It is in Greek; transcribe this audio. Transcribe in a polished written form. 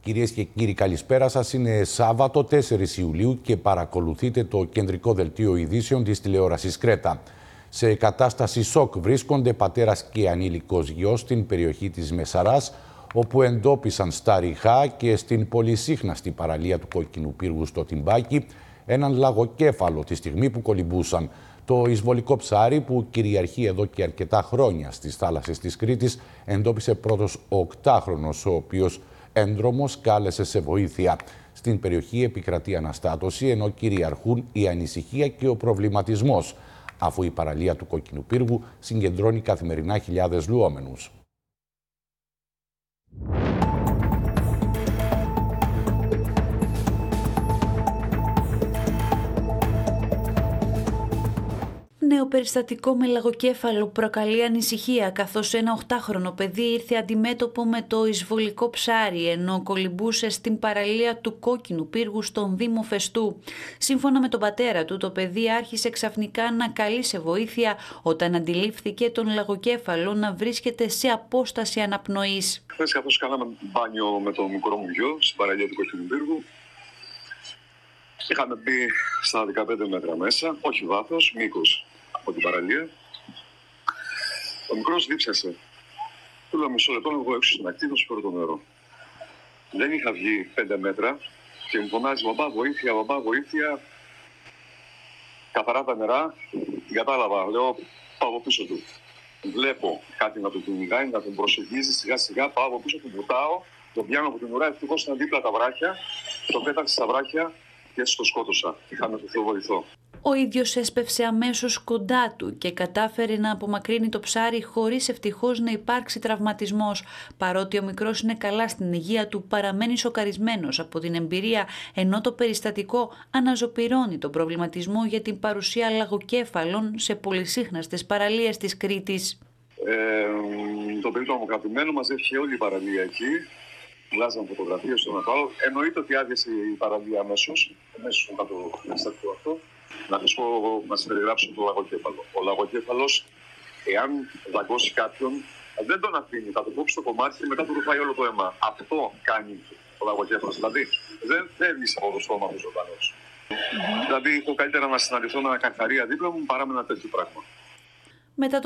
Κυρίες και κύριοι, καλησπέρα σας. Είναι Σάββατο 4 Ιουλίου και παρακολουθείτε το κεντρικό δελτίο ειδήσεων της τηλεόρασης Κρέτα. Σε κατάσταση σοκ βρίσκονται πατέρας και ανήλικος γιος στην περιοχή της Μεσαράς, όπου εντόπισαν στα Ριχά και στην πολυσύχναστη παραλία του Κόκκινου Πύργου στο Τιμπάκι έναν λαγοκέφαλο τη στιγμή που κολυμπούσαν. Το εισβολικό ψάρι, που κυριαρχεί εδώ και αρκετά χρόνια στις θάλασσες της Κρήτης, εντόπισε πρώτος ο 8χρονος, ο οποίος έντρομος κάλεσε σε βοήθεια. Στην περιοχή επικρατεί αναστάτωση, ενώ κυριαρχούν η ανησυχία και ο προβληματισμός, αφού η παραλία του Κόκκινου Πύργου συγκεντρώνει καθημερινά χιλιάδες λουόμενους. Νέο περιστατικό με λαγοκέφαλο προκαλεί ανησυχία, καθώς ένα 8χρονο παιδί ήρθε αντιμέτωπο με το εισβολικό ψάρι, ενώ κολυμπούσε στην παραλία του Κόκκινου Πύργου στον Δήμο Φεστού. Σύμφωνα με τον πατέρα του, το παιδί άρχισε ξαφνικά να καλεί σε βοήθεια όταν αντιλήφθηκε τον λαγοκέφαλο να βρίσκεται σε απόσταση αναπνοής. Χθες, καθώς κάναμε μπάνιο με το μικρό μου γιο στην παραλία του Κόκκινου Πύργου, είχαμε μπει στα 15 μέτρα μέσα, όχι βάθος, μήκος από την παραλία. Ο μικρός δίψασε. Του λέω μισό λεπτό να βγω έξω στην ακτή, να σου φέρω το νερό. Δεν είχα βγει 5 μέτρα και μου φωνάζει μπαμπά βοήθεια, μπαμπά βοήθεια. Καθαρά τα νερά, την κατάλαβα, λέω πάω από πίσω του. Βλέπω κάτι να τον κυνηγάει, να τον προσεγγίζει σιγά σιγά, πάω από πίσω του, βουτάω, τον πιάνω από την ουρά, ευτυχώς ήταν δίπλα τα βράχια, τον πέταξε στα βράχια και έτσι το σκότωσα. Είχαμε το Θεό βοηθό. Ο ίδιος έσπευσε αμέσως κοντά του και κατάφερε να απομακρύνει το ψάρι χωρίς ευτυχώς να υπάρξει τραυματισμός. Παρότι ο μικρός είναι καλά στην υγεία του, παραμένει σοκαρισμένος από την εμπειρία, ενώ το περιστατικό αναζωπυρώνει τον προβληματισμό για την παρουσία λαγοκέφαλων σε πολυσύχναστες παραλίες της Κρήτης. Το περίπτωμα μου αγαπημένο μαζεύτηκε όλη η παραλία εκεί. Βγάζαμε φωτογραφίες στον Αθάλο. Εννοείται ότι άδειασε η παραλία αμέσως μετά το περιστατικό αυτό. Να σας πω, να σας περιγράψω το λαγοκέφαλο. Ο λαγοκέφαλος, εάν δαγκώσει κάποιον, δεν τον αφήνει, θα του κόψει το κομμάτι και μετά του ρουφάει όλο το αίμα. Αυτό κάνει ο λαγοκέφαλος. Δηλαδή, δεν φεύγει από το στόμα του ζωντανός. Δηλαδή, καλύτερα να συναντηθώ με ένα καρχαρία δίπλα μου παρά με ένα τέτοιο πράγμα. Μετά